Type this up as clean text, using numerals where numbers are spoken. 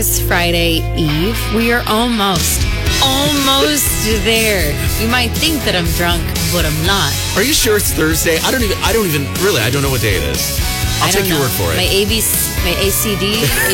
It's Friday Eve. We are almost there. You might think that I'm drunk, but I'm not. Are you sure it's Thursday? I don't even know what day it is. I'll take your word for it. My ACD